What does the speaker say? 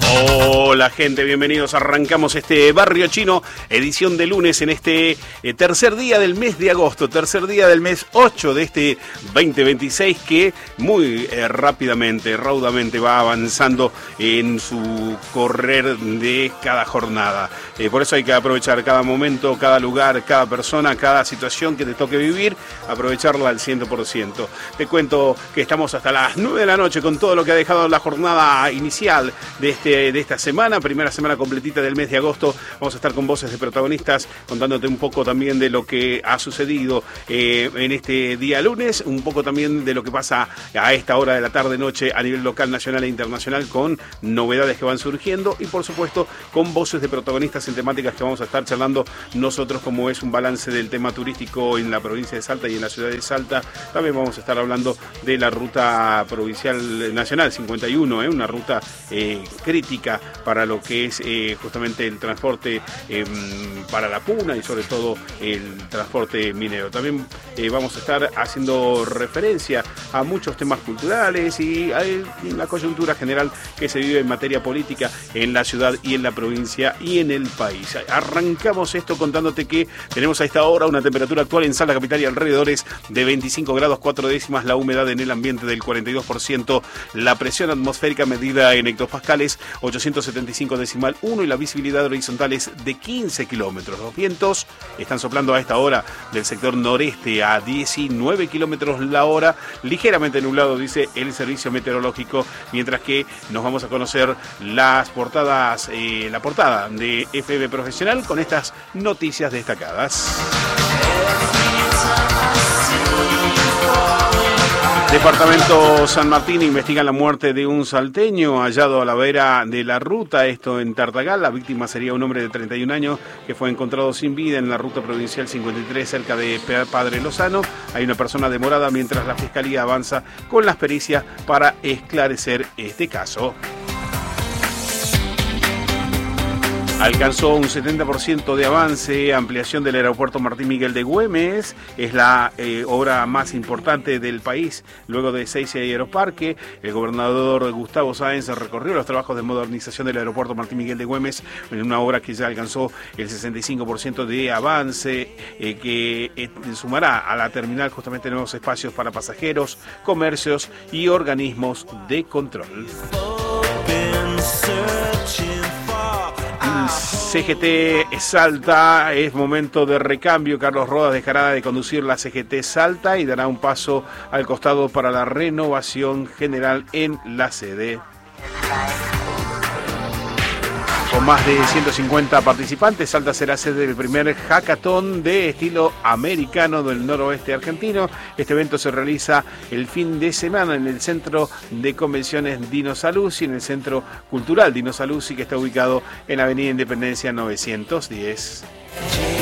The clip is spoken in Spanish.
Hola gente, bienvenidos. Arrancamos este Barrio Chino, edición de lunes en este tercer día del mes de agosto, tercer día del mes 8 de este 2026 que muy rápidamente, raudamente va avanzando en su correr de cada jornada. Por eso hay que aprovechar cada momento, cada lugar, cada persona, cada situación que te toque vivir, aprovecharla al 100%. Te cuento que estamos hasta las 9 de la noche con todo lo que ha dejado la jornada inicial de esta semana, primera semana completita del mes de agosto. Vamos a estar con voces de protagonistas, contándote un poco también de lo que ha sucedido en este día lunes, un poco también de lo que pasa a esta hora de la tarde-noche a nivel local, nacional e internacional, con novedades que van surgiendo y por supuesto con voces de protagonistas en temáticas que vamos a estar charlando nosotros, como es un balance del tema turístico en la provincia de Salta y en la ciudad de Salta. También vamos a estar hablando de la ruta provincial nacional 51, una ruta crítica para lo que es justamente el transporte para la puna y sobre todo el transporte minero. También vamos a estar haciendo referencia a muchos temas culturales y a la coyuntura general que se vive en materia política en la ciudad y en la provincia y en el país. Arrancamos esto contándote que tenemos a esta hora una temperatura actual en Salta capital y alrededores de 25 grados 4 décimas, la humedad en el ambiente del 42%, la presión atmosférica medida en hectopascales 875,1 y la visibilidad horizontal es de 15 kilómetros. Los vientos están soplando a esta hora del sector noreste a 19 kilómetros la hora, ligeramente nublado, dice el servicio meteorológico, mientras que nos vamos a conocer las portadas, la portada de FB Profesional con estas noticias destacadas. Departamento San Martín investiga la muerte de un salteño hallado a la vera de la ruta, esto en Tartagal. La víctima sería un hombre de 31 años que fue encontrado sin vida en la ruta provincial 53 cerca de Padre Lozano. Hay una persona demorada mientras la Fiscalía avanza con las pericias para esclarecer este caso. Alcanzó un 70% de avance, ampliación del aeropuerto Martín Miguel de Güemes, es la obra más importante del país, luego de Ezeiza y Aeroparque. El gobernador Gustavo Sáenz recorrió los trabajos de modernización del aeropuerto Martín Miguel de Güemes, en una obra que ya alcanzó el 65% de avance, que sumará a la terminal justamente nuevos espacios para pasajeros, comercios y organismos de control. CGT Salta, es momento de recambio. Carlos Rodas dejará de conducir la CGT Salta y dará un paso al costado para la renovación general en la sede. Con más de 150 participantes, Salta será sede del primer hackathon de estilo americano del noroeste argentino. Este evento se realiza el fin de semana en el Centro de Convenciones Dino Saluzzi, en el Centro Cultural Dino Saluzzi, que está ubicado en Avenida Independencia 910.